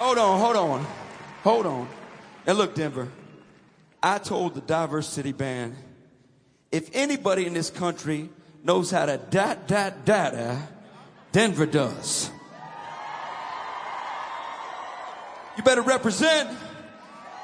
Hold on. And look, Denver, I told the Diverse City Band, if anybody in this country knows how to Denver does. You better represent.